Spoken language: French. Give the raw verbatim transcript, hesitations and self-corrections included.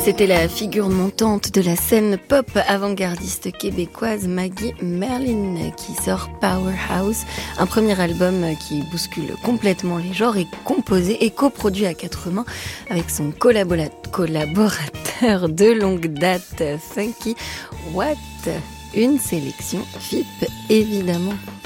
C'était la figure montante de la scène pop avant-gardiste québécoise Maggie Merlin qui sort Powerhouse, un premier album qui bouscule complètement les genres et composé et coproduit à quatre mains avec son collaborateur de longue date Funky Watt. Une sélection F I P évidemment.